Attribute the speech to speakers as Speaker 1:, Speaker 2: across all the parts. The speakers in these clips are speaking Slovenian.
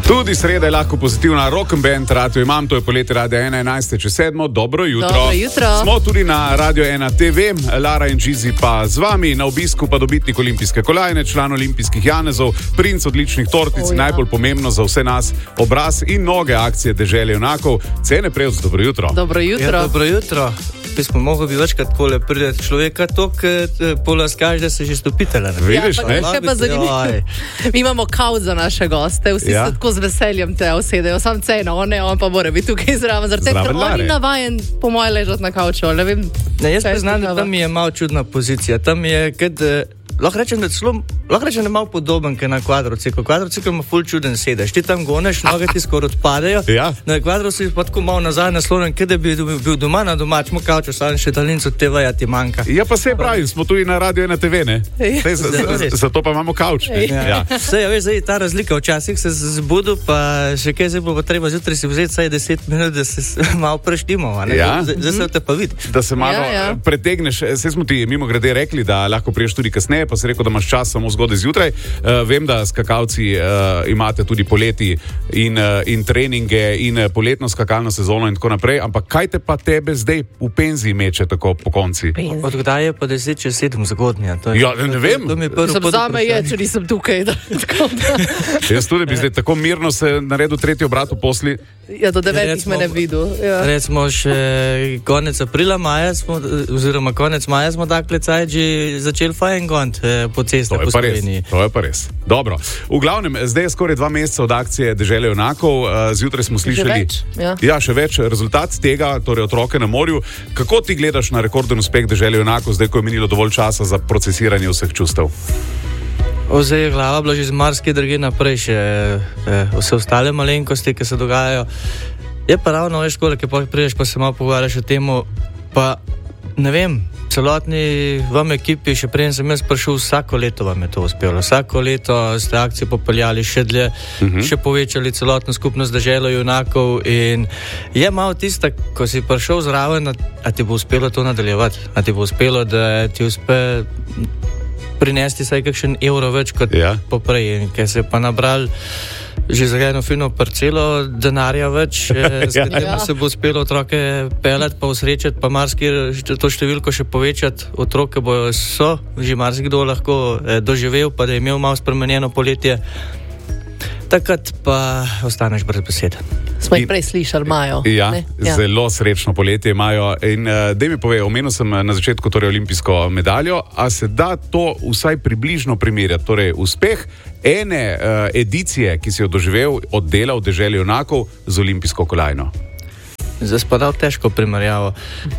Speaker 1: Tudi sreda je lahko pozitivna. Rock and Band radio imam, to je poletje Radio 1, 11:07. Dobro jutro.
Speaker 2: Dobro jutro.
Speaker 1: Smo tudi na Radio 1 TV, Lara in Gizi pa z vami. Na obisku pa dobitnik olimpijske kolajne, član olimpijskih janezov, princ odličnih tortic in najbolj pomembno za vse nas obraz in noge akcije Dežele junakov. Cene Prevc, dobro jutro.
Speaker 2: Dobro jutro.
Speaker 3: Ja, dobro jutro. Pismo mogo bi večkrat kole pride človeka tok, pola skaž, da se že stopitele.
Speaker 1: Vidiš,
Speaker 2: ja,
Speaker 1: ne?
Speaker 2: Še pa zanimivo. Mi imamo kaut za naše goste, vsi se tako z veseljem te usedejo, sam ceno, on pa mora biti tukaj zraven, ker on ni navajen po moje ležati na kauču, ne vem.
Speaker 3: Ne, jaz priznam, da tam je malo čudna pozicija, tam je, lahko rečem, da je malo podoben, kot na kvadrociklu. Kvadrocikl ima ful čuden sedež. Ti tam goneš, noge ti skoraj odpadajo.
Speaker 1: Ja.
Speaker 3: Na kvadrociklu si pa tako malo nazaj naslonjen, kot da bi bil doma na domačem kauču, samo še daljnico TV-ja ti manjka.
Speaker 1: Ja, pa se pravi, smo tudi na Radio 1 TV, ne? Zato pa imamo kauč.
Speaker 3: Ja. Sej, veš, zdaj ta razlika, včasih se zbudu, pa še kaj zdaj bo treba zjutraj si vzeti saj 10 minut, da se malo preštimo.
Speaker 1: Ja.
Speaker 3: Zdaj se te pa vidi.
Speaker 1: Da se malo pretegneš. Saj smo ti mimo grede rekli, da lahko priješ tudi kasneje, pa si rekel, da imaš čas samo zgodaj zjutraj. Vem, da skakalci imate tudi poleti in treninge in poletno skakalno sezono in tako naprej, ampak kaj te pa tebe zdaj v penziji meče tako po konci?
Speaker 3: Od kdaj je pa 10:07 zgodnja?
Speaker 1: Ja, ne vem.
Speaker 2: Zame je, če nisem tukaj.
Speaker 1: Jaz tudi bi zdaj tako mirno se naredil tretji obrat v posli.
Speaker 2: Ja, do 9 me ne videl. Ja.
Speaker 3: Recimo še konec aprila, oziroma konec maja smo takle cajt že začeli fajn gont po cestah po Sloveniji.
Speaker 1: To je pa res. Dobro. V glavnem, zdaj je skoraj 2 meseca od akcije Dežele junakov. Zjutraj smo slišali še več rezultat tega, torej Otroke na morju. Kako ti gledaš na rekorden uspeh Dežele junakov, zdaj ko je minilo dovolj časa za procesiranje vseh čustev?
Speaker 3: Zdaj je glava bila že z marske drge naprej, še vse ostale malenkosti, ki se dogajajo. Je pa ravno, veš, koliko prideš, pa se malo pogovarjaš o temu, pa ne vem, celotni vam ekipi, še preden sem jaz prišel, vsako leto vam je to uspelo. Vsako leto ste akcije popeljali še dlje, še povečali celotno skupnost Deželo junakov in je malo tista, ko si prišel zraven, a ti bo uspelo to nadaljevati, a ti bo uspelo, da ti uspe prinesti saj kakšen evro več kot poprej, ker se je pa nabral že za eno fino parcelo denarja več, s katerim se bo uspelo otroke peljati, pa usrečati, pa to številko še povečati. Otroke so že marsikdo lahko doživel, pa da je imel malo spremenjeno poletje. Takrat pa ostaneš brez besed.
Speaker 2: Smo jih prej slišali, imajo.
Speaker 1: Ja, zelo srečno poletje imajo. In daj mi povej, omenil sem na začetku torej olimpijsko medaljo, a se da to vsaj približno primerjati? Torej, uspeh ene edicije, ki si jo doživel od dela v Deželi junakov z olimpijsko kolajno.
Speaker 3: Zdaj pa dal težko primerjavo.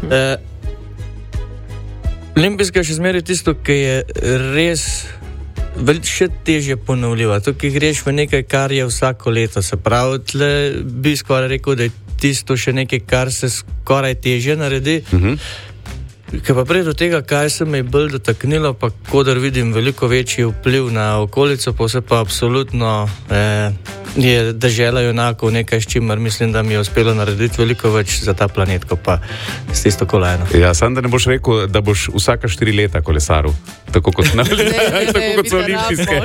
Speaker 3: Olimpijska je še zmeraj tisto, ki je res še težje ponovljiva. Tukaj greš v nekaj, kar je vsako leto. Se pravi, tle bi skoraj rekel, da je tisto še nekaj, kar se skoraj težje naredi. Ker pa prej do tega, kaj se me je bolj dotaknilo, pa kodar vidim veliko večji vpliv na okolico, pa vse pa absolutno je Dežela junakov nekaj, s čimer mislim, da mi je uspelo narediti veliko več za ta planet, kot pa s tisto kolajno. Ja,
Speaker 1: sam da ne boš rekel, da boš vsaka 4 leta kolesaril, tako kot so olimpijske.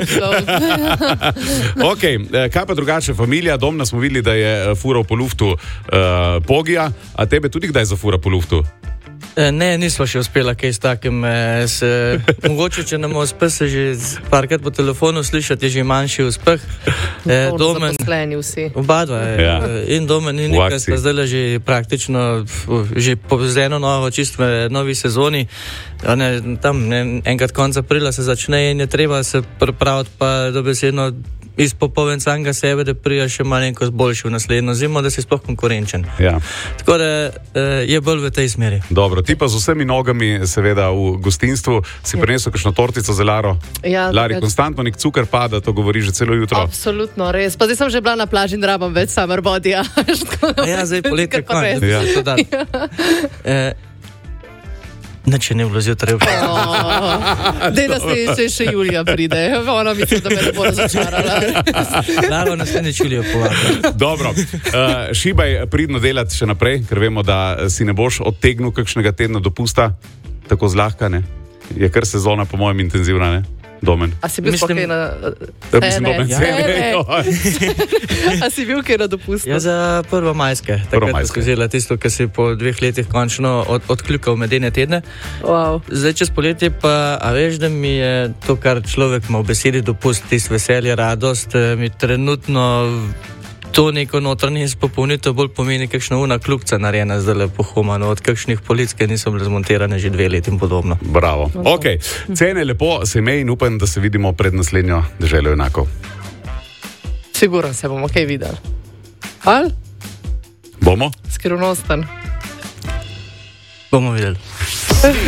Speaker 1: Ok, kaj pa drugače, familija, Domna smo videli, da je fural po luftu Pogija, a tebe tudi kdaj zafura po luftu?
Speaker 3: Ne, nismo še uspela kaj s takim. Mogoče, če nam uspe se že parkrat po telefonu slišati, je že manjši uspeh.
Speaker 2: Domen, zaposleni vsi.
Speaker 3: Oba dva. In Domen in Nika sta zdaj že praktično že z eno novo, čisto novi sezoni. Tam enkrat konca aprila se začne in je treba se pripraviti pa dobesedno izpopoven samega sebe, da prija še malenkost boljši v naslednjo zimo, da si sploh konkurenčen.
Speaker 1: Ja.
Speaker 3: Tako da je bolj v tej smeri.
Speaker 1: Dobro, ti pa z vsemi nogami seveda v gostinstvu si prinesel kakšno tortico za Laro.
Speaker 2: Ja,
Speaker 1: Lari, konstantno nek cukor pada, to govori že celo jutro.
Speaker 2: Absolutno, res. Pa zdaj sem že bila na plaži in rabam več summer bodyja.
Speaker 3: Ja, zdaj poletje konec. Neče ne bilo zjutraj.
Speaker 2: Dej, da se še Julija pride. Ona mislim, da me ne bo razočarala.
Speaker 3: Laro nas ne Julija povabi.
Speaker 1: Dobro, šibaj pridno delati še naprej, ker vemo, da si ne boš odtegnil kakšnega tedna dopusta, tako zlahka, ne? Je kar sezona po mojem intenzivna, ne? Domen.
Speaker 2: A si bil spokaj na
Speaker 1: Mislim, Domen cene.
Speaker 2: A si bil kaj na dopustu?
Speaker 3: Ja, za prvomajske. Takrat si vzela tisto, kar si po 2 letih končno odkljukal medene tedne.
Speaker 2: Wow.
Speaker 3: Zdaj, čez poletje pa, a veš, da mi je to, kar človek ima v besedi dopust, tisto veselje, radost, mi trenutno to neko notranje izpopolnitev bolj pomeni kakšna una kljubca narejena zdaj lepo humano, od kakšnih polic, ki niso bile zmontirane že 2 leti in podobno.
Speaker 1: Bravo. Ok, cene lepo se imej in upam, da se vidimo pred naslednjo Deželo junakov.
Speaker 2: Sigurno se bomo kaj videli. Ali?
Speaker 1: Bomo?
Speaker 2: Skrivnosten.
Speaker 3: Bomo videli.